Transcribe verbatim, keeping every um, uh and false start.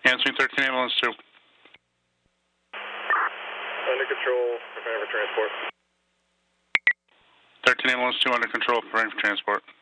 Answering thirteen ambulance two. Under control, preparing for transport. thirteen ambulance two under control, preparing for transport.